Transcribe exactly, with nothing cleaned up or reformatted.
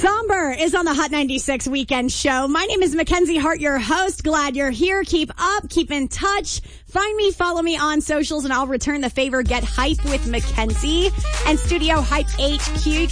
Somber is on the Hot ninety-six Weekend Show. My name is Mackenzie Hart, your host. Glad you're here. Keep up. Keep in touch. Find me, follow me on socials, and I'll return the favor. Get hype with Mackenzie and Studio Hype H Q.